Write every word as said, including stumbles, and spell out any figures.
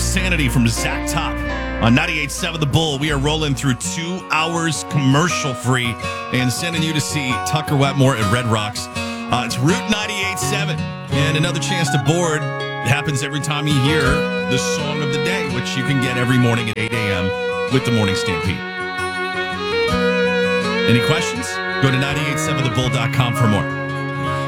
Insanity from Zach Top on ninety-eight point seven The Bull. We are rolling through two hours commercial free and sending you to see Tucker Wetmore at Red Rocks. Uh, it's Route ninety-eight point seven, and another chance to board. It happens every time you hear the song of the day, which you can get every morning at eight a.m. with the Morning Stampede. Any questions? Go to nine eight seven the bull dot com for more.